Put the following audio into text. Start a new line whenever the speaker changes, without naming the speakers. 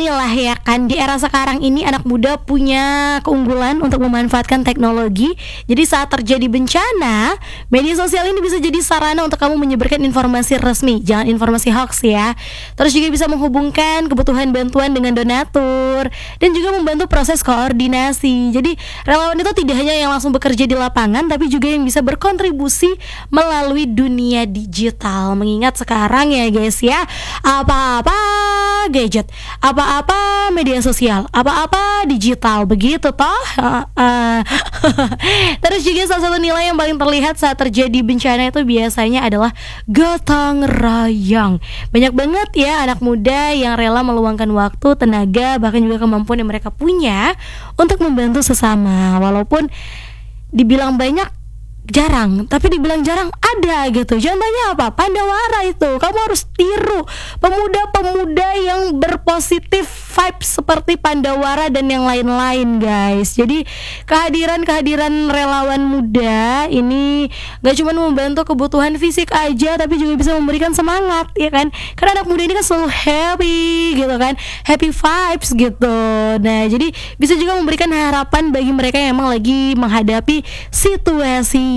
inilah ya kan, di era sekarang ini anak muda punya keunggulan untuk memanfaatkan teknologi. Jadi saat terjadi bencana, media sosial ini bisa jadi sarana untuk kamu menyebarkan informasi resmi, jangan informasi hoax ya. Terus juga bisa menghubungkan kebutuhan bantuan dengan donatur dan juga membantu proses koordinasi. Jadi relawan itu tidak hanya yang langsung bekerja di lapangan, tapi juga yang bisa berkontribusi melalui dunia digital. Mengingat sekarang ya guys ya, apa-apa gadget, apa-apa media sosial, apa-apa digital, begitu toh. Terus juga salah satu nilai yang paling terlihat saat terjadi bencana itu biasanya adalah gotong royong. Banyak banget ya anak muda yang rela meluangkan waktu, tenaga, bahkan juga kemampuan yang mereka punya untuk membantu sesama. Walaupun dibilang banyak, jarang, tapi dibilang jarang ada gitu. Contohnya apa? Pandawara itu, kamu harus tiru pemuda-pemuda yang berpositif vibes seperti Pandawara dan yang lain-lain guys. Jadi kehadiran relawan muda ini gak cuma membantu kebutuhan fisik aja, tapi juga bisa memberikan semangat ya kan. Karena anak muda ini kan selalu happy gitu kan, happy vibes gitu. Nah jadi bisa juga memberikan harapan bagi mereka yang emang lagi menghadapi situasi